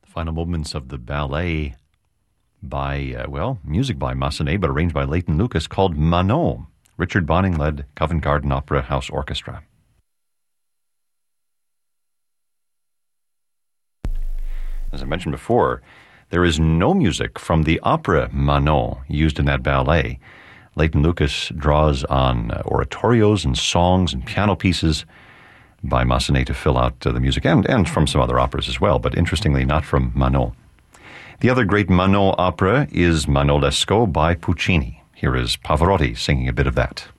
Final moments of the ballet by, music by Massenet, but arranged by Leighton Lucas, called Manon. Richard Bonning led Covent Garden Opera House Orchestra. As I mentioned before, there is no music from the opera Manon used in that ballet. Leighton Lucas draws on oratorios and songs and piano pieces by Massenet to fill out the music, and from some other operas as well, but interestingly not from Manon. The other great Manon opera is Manon Lescaut by Puccini. Here is Pavarotti singing a bit of that.